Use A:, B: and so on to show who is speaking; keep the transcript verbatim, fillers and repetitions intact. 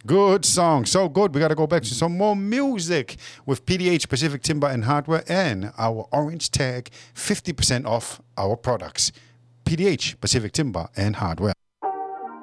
A: Good song. So good. We got to go back to some more music with P D H, Pacific Timber and Hardware, and our orange tag, fifty percent off our products. P D H, Pacific Timber and Hardware.